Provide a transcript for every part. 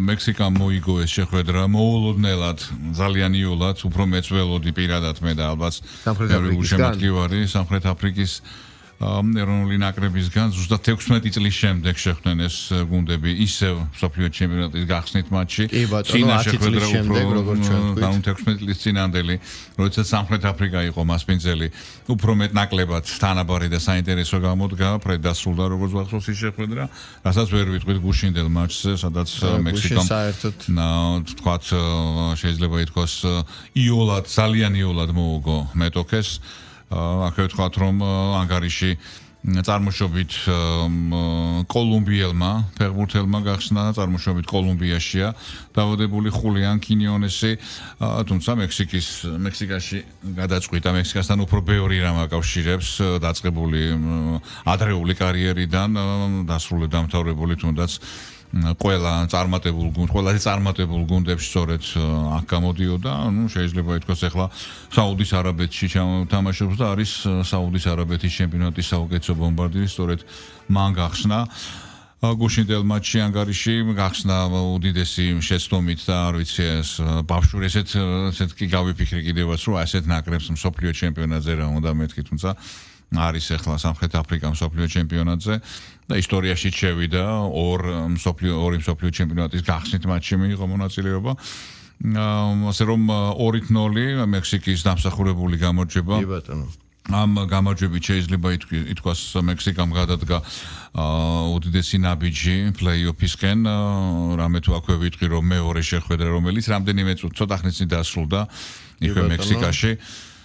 მექსიკამ მოიგო ეს შეხვედრა მოულოდნელად ძალიან იოლად უფრო მეც ველოდი პირადად მე და ალბათ შემოგვარი სამხრეთ აფრიკის ეროვნული ნაკრებისგან ზუსტად 16 წლის შემდეგ შეხვდნენ ეს გუნდები ისევ მსოფლიო ჩემპიონატის გახსნით მატჩი. წინა შეხვედრა უფრო 16 წლის წინანდელი, როდესაც სამხრეთ აფრიკა იყო მასპინძელი, უფრო მეტ ნაკლებად თანაბარი და საინტერესო გამოდგა, ფრედ დასრულდა როგორც ვახსოვს ის შეხვედრა, რასაც ვერ ვიტყვით გუშინდელ მატჩზე, სადაც მექსიკამ თქვათ შეიძლება ითქვას იოლად, ძალიან იოლად მოუგო მეტოქეს. Აქ ვთქვათ რომ ანგარიში წარმოშობით კოლუმბიელმა ფეხბურთელმა გახსნა წარმოშობით კოლუმბიაშია დაავადებული ხულიან კინიონესი თუმცა მექსიკაში გადაწყვიტა მექსიკასთან უფრო ბევრი რამ აკავშირებს დაწყებული ადრეული კარიერიდან დასრულდა დამთავრებული თუნდაც ყველაზე წარმატებულ გუნდებში სწორედ აქ გამოდიოდა, შეიძლება ითქვას ახლა საუდის არაბეთში თამაშობს და არის საუდის არაბეთის ჩემპიონატის საუკეთესო ბომბარდირი, სწორედ მან გახსნა გუშინდელ მატჩში ანგარიში გახსნა უდიდესი შეცდომით და არ ვიცი ეს ბავშვი ესეთ კი გავიფიქრე კიდევაც რომ ასეთ ნაკრებს მსოფლიო ჩემპიონატზე რა უნდა მეთქი, თუმცა არის ახლა სამხრეთ აფრიკა მსოფლიო ჩემპიონატზე და ისტორიაში შევიდა ორი მსოფლიო ჩემპიონატის გახსნით მატჩში მიიღო მონაწილეობა. ასე რომ 2-0 მექსიკის დამსახურებული გამარჯვება. კი ბატონო. ამ გამარჯვებით შეიძლება ითქვას მექსიკამ გადადგა უდიდესი ნაბიჯი პლეი-ოფისკენ, რამე თუ აქვე ვიტყვი რომ მეორე შეხვედრა რომელიც რამდენიმე ცოტა ხნის წინ დასრულდა იქვე მექსიკაში.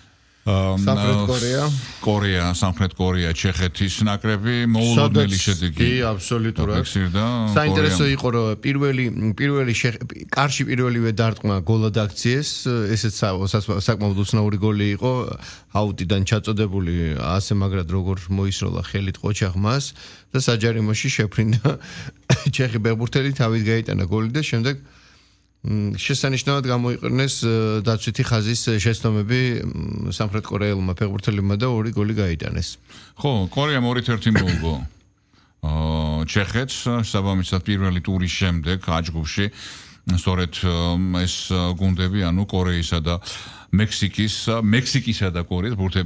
სამხრეთ კორეა, ჩეხეთის ნაკრები მოულოდნელი შედეგი. კი, აბსოლუტურად. საინტერესო იყო რომ პირველივე დარტყმა გოლად აქციეს, ესეც საკმაოდ უცნაური გოლი იყო, აუტიდან ჩაწოდებული ასე მაგრად როგორ მოისროლა ხელით ყოჩაღმას და საჯარიმოში შეფრინდა ჩეხი ფეხბურთელი თავით გაიტანა გოლი და შემდეგ შესანიშნავად გამოიყენეს დაცვითი ხაზის შეცდომები სამხრეთ კორეელმა ფეხბურთელებმა და 2 გოლი გაიტანეს. ხო, კორეამ 2-1 მოუგო. ჩეხეთს საბამისად პირველი ტურის შემდეგ აჯგუფში სწორედ ეს გუნდები, ანუ კორეისა და მექსიკისა და კორეის